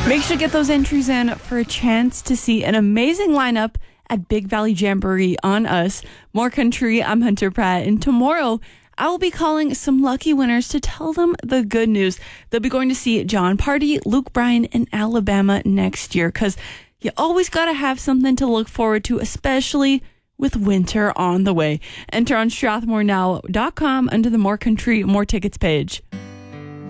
Make sure to get those entries in for a chance to see an amazing lineup at Big Valley Jamboree on us. More Country, I'm Hunter Pratt, and tomorrow I will be calling some lucky winners to tell them the good news. They'll be going to see John Party, Luke Bryan in Alabama next year, because you always got to have something to look forward to, especially with winter on the way. Enter on StrathmoreNow.com under the More Country, More Tickets page.